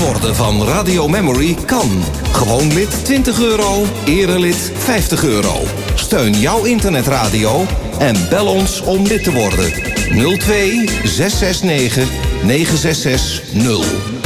worden van Radio Memory kan. Gewoon lid €20, erelid €50. Steun jouw internetradio en bel ons om lid te worden. 02 669 9660.